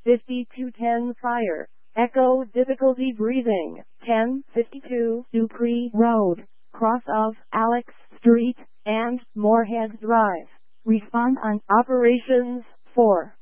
5210 Fire. Echo difficulty breathing. 1052 Dupree Road, cross of Alex Street and Moorhead Drive. Respond on operations 4.